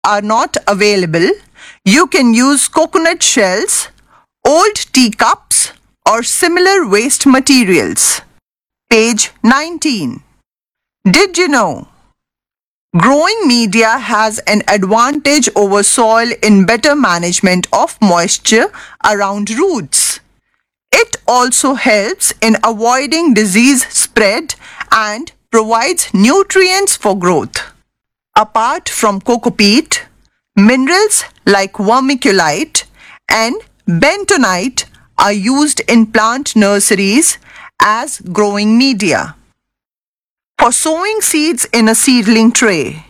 are not available, you can use coconut shells, old teacups, or similar waste materials. Page 19. Did you know? Growing media has an advantage over soil in better management of moisture around roots. It also helps in avoiding disease spread and provides nutrients for growth. Apart from cocopeat, minerals like vermiculite and bentonite are used in plant nurseries as growing media. For sowing seeds in a seedling tray.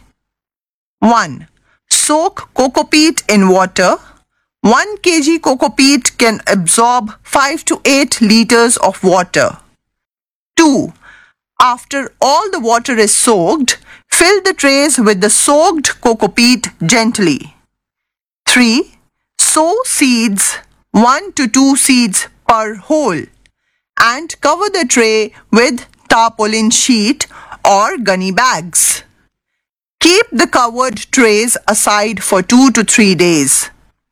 1. Soak cocopeat in water. 1 kg cocopeat can absorb 5 to 8 liters of water. 2. After all the water is soaked, fill the trays with the soaked cocopeat gently. 3. Sow seeds, 1 to 2 seeds per hole, and cover the tray with tarpaulin sheet or gunny bags. Keep the covered trays aside for 2 to 3 days.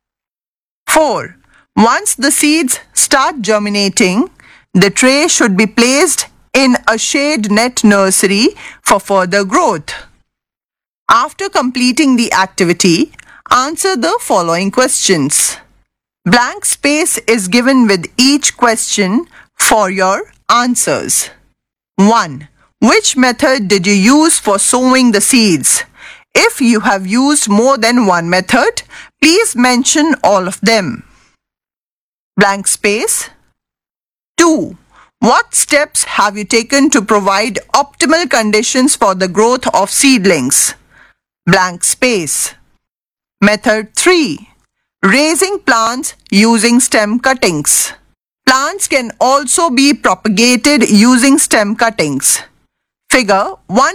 4. Once the seeds start germinating, the tray should be placed in a shade net nursery for further growth. After completing the activity, answer the following questions. Blank space is given with each question for your answers. 1. Which method did you use for sowing the seeds? If you have used more than one method, please mention all of them. Blank space. 2. What steps have you taken to provide optimal conditions for the growth of seedlings? Blank space. Method 3. Raising plants using stem cuttings. Plants can also be propagated using stem cuttings. Figure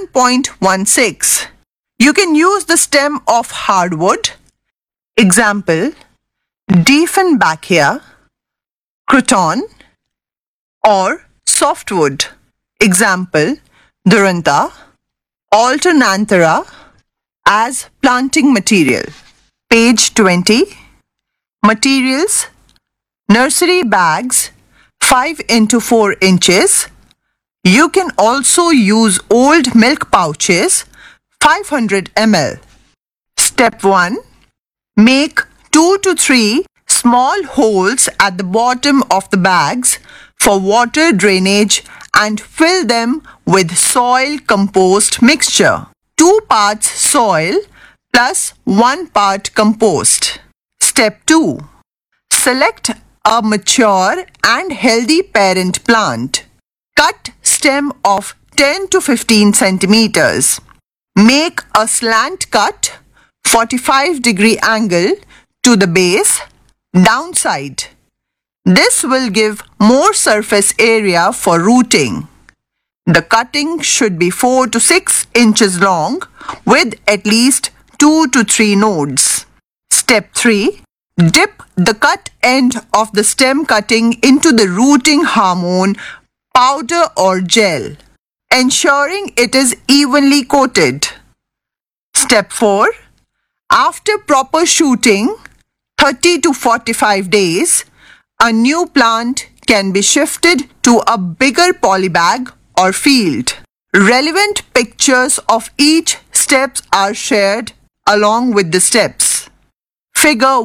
1.16. You can use the stem of hardwood. Example, Dieffenbachia, Croton, or softwood. Example, Duranta, Alternanthera as planting material. Page 20. Materials. Nursery bags 5 into 4 inches. You can also use old milk pouches 500 ml. Step 1. Make 2 to 3 small holes at the bottom of the bags for water drainage and fill them with soil compost mixture. 2 parts soil plus 1 part compost. Step 2. Select a mature and healthy parent plant. Cut stem of 10 to 15 centimeters. Make a slant cut 45-degree angle to the base downside. This will give more surface area for rooting. The cutting should be 4 to 6 inches long with at least 2 to 3 nodes. Step 3. Dip the cut end of the stem cutting into the rooting hormone powder or gel, ensuring it is evenly coated. Step 4. After proper shooting, 30 to 45 days, a new plant can be shifted to a bigger polybag or field. Relevant pictures of each steps are shared along with the steps. Figure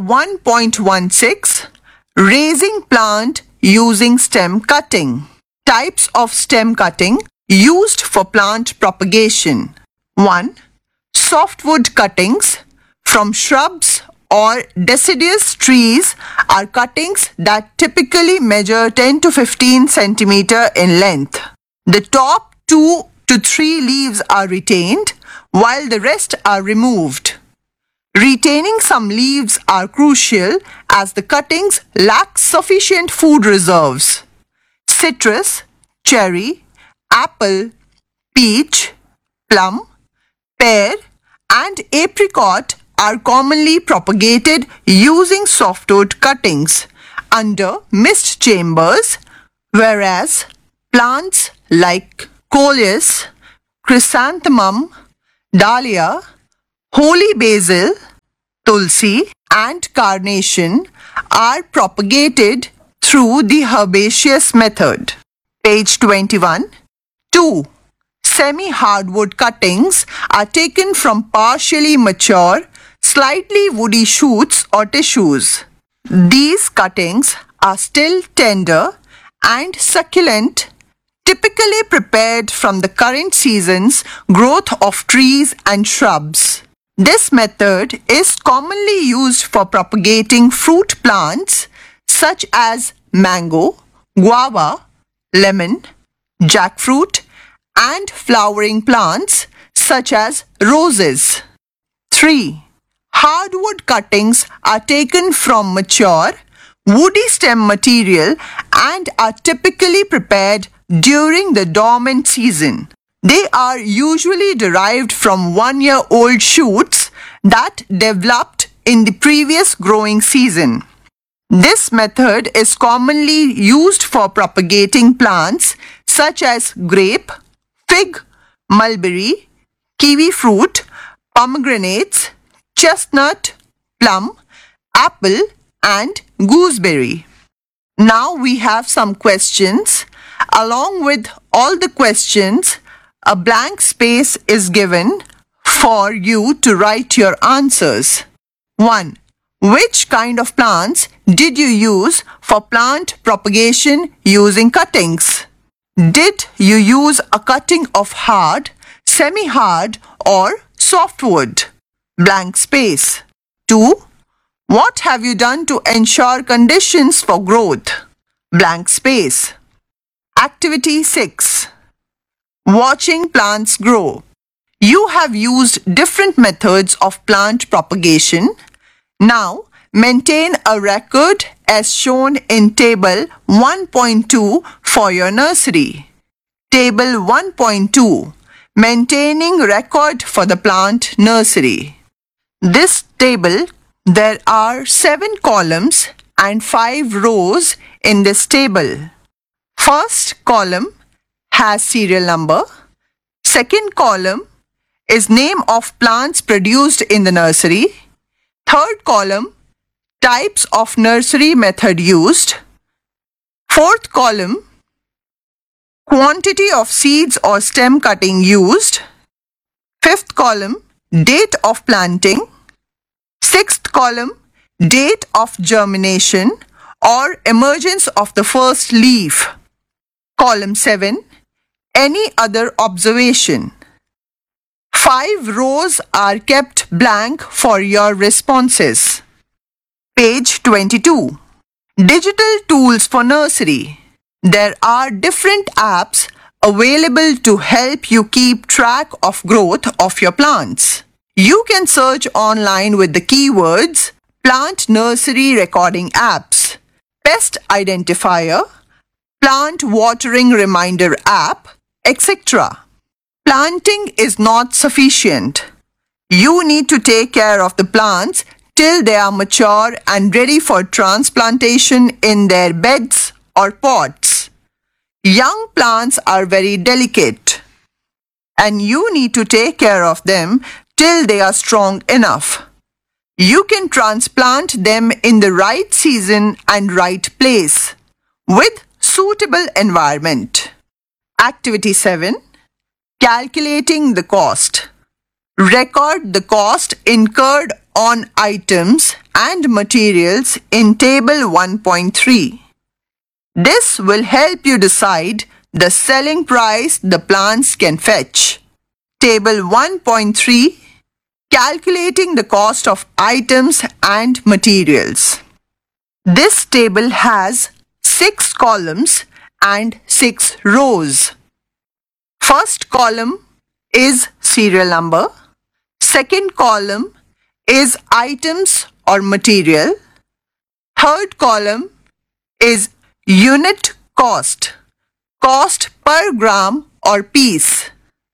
1.16. Raising plant using stem cutting. Types of stem cutting used for plant propagation. 1. Softwood cuttings from shrubs or deciduous trees are cuttings that typically measure 10 to 15 centimeter in length. The top 2 to 3 leaves are retained while the rest are removed. Retaining some leaves are crucial as the cuttings lack sufficient food reserves. Citrus, cherry, apple, peach, plum, pear, and apricot are commonly propagated using softwood cuttings under mist chambers, whereas plants like coleus, chrysanthemum, dahlia, holy basil, tulsi, and carnation are propagated through the herbaceous method. Page 21. 2. Semi-hardwood cuttings are taken from partially mature, slightly woody shoots or tissues. These cuttings are still tender and succulent, typically prepared from the current season's growth of trees and shrubs. This method is commonly used for propagating fruit plants such as mango, guava, lemon, jackfruit, and flowering plants such as roses. 3. Hardwood cuttings are taken from mature, woody stem material and are typically prepared during the dormant season. They are usually derived from 1-year-old shoots that developed in the previous growing season. This method is commonly used for propagating plants such as grape, fig, mulberry, kiwi fruit, pomegranates, chestnut, plum, apple, and gooseberry. Now we have some questions. Along with all the questions, a blank space is given for you to write your answers. 1. Which kind of plants did you use for plant propagation using cuttings? Did you use a cutting of hard, semi-hard or softwood? Blank space. 2. What have you done to ensure conditions for growth? Blank space. Activity 6. Watching plants grow. You have used different methods of plant propagation. Now, maintain a record as shown in Table 1.2 for your nursery. Table 1.2. Maintaining record for the plant nursery. This table, there are 7 columns and 5 rows in this table. First column has serial number. Second column is name of plants produced in the nursery. Third column, types of nursery method used. Fourth column, quantity of seeds or stem cutting used. Fifth column, date of planting. Sixth column, date of germination or emergence of the first leaf. Column 7, any other observation. 5 rows are kept blank for your responses. Page 22. Digital tools for nursery. There are different apps available to help you keep track of growth of your plants. You can search online with the keywords Plant Nursery Recording Apps, Pest Identifier, Plant Watering Reminder App, etc. Planting is not sufficient. You need to take care of the plants till they are mature and ready for transplantation in their beds or pots. Young plants are very delicate, and you need to take care of them till they are strong enough. You can transplant them in the right season and right place with suitable environment. Activity 7. Calculating the cost. Record the cost incurred on items and materials in Table 1.3. This will help you decide the selling price the plants can fetch. Table 1.3. Calculating the cost of items and materials. This table has 6 columns and 6 rows. First column is serial number. Second column is items or material. Third column is unit cost, cost per gram or piece.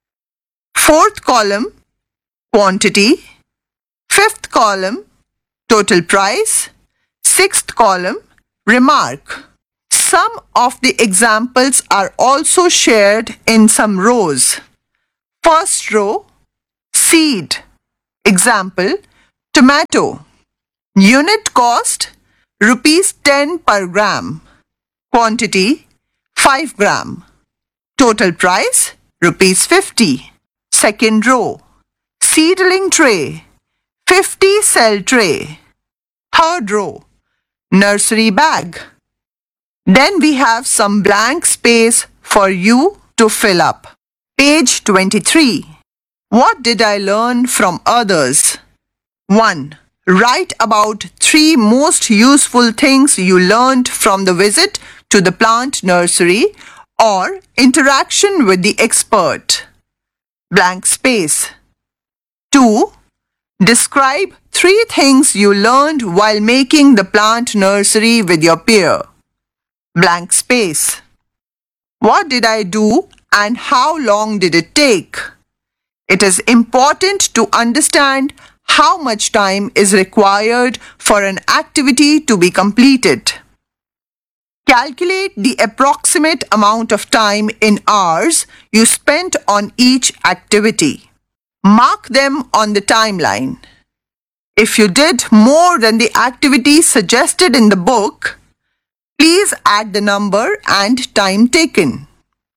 Fourth column, quantity. Fifth column, total price. Sixth column, remark. Some of the examples are also shared in some rows. First row, seed. Example, Tomato. Unit cost rupees 10 per gram. Quantity 5 gram. Total price rupees 50. Second row. Seedling tray 50 cell tray. Third row. Nursery bag. Then we have some blank space for you to fill up. Page 23. What did I learn from others? 1. Write about 3 most useful things you learned from the visit to the plant nursery or interaction with the expert. Blank space. 2. Describe 3 things you learned while making the plant nursery with your peer. Blank space. What did I do and how long did it take? It is important to understand how much time is required for an activity to be completed. Calculate the approximate amount of time in hours you spent on each activity. Mark them on the timeline. If you did more than the activity suggested in the book, please add the number and time taken.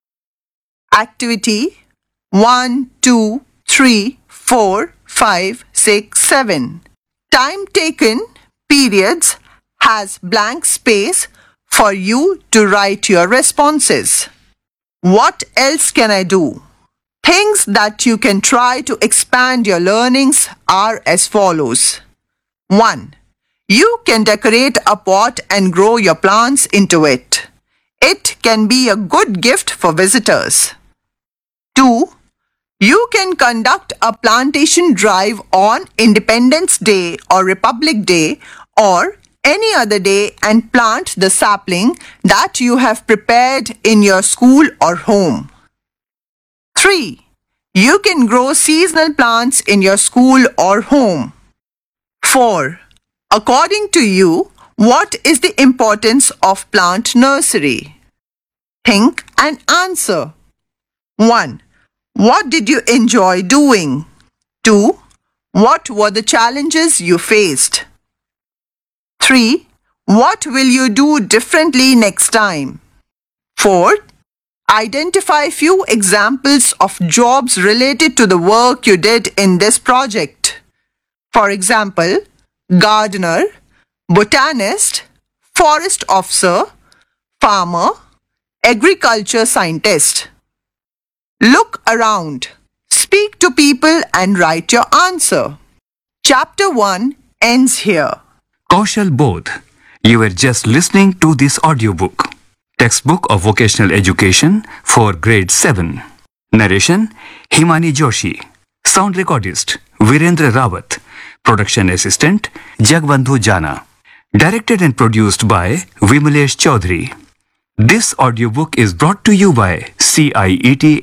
Activity 1, 2, 3, 4, 5, 6, 7. Time taken, periods, has blank space for you to write your responses. What else can I do? Things that you can try to expand your learnings are as follows. 1. You can decorate a pot and grow your plants into it. It can be a good gift for visitors. 2. You can conduct a plantation drive on Independence Day or Republic Day or any other day and plant the sapling that you have prepared in your school or home. 3. You can grow seasonal plants in your school or home. 4. According to you, what is the importance of plant nursery? Think and answer. 1. What did you enjoy doing? 2. What were the challenges you faced? 3. What will you do differently next time? 4. Identify few examples of jobs related to the work you did in this project. For example, gardener, botanist, forest officer, farmer, agriculture scientist. Look around, speak to people and write your answer. Chapter 1 ends here. Kaushal Bodh. You were just listening to this audiobook. Textbook of Vocational Education for Grade 7. Narration Himani Joshi. Sound recordist Virendra Rawat. Production assistant Jagbandhu Jana. Directed and produced by Vimalesh Chaudhary. This audiobook is brought to you by CIET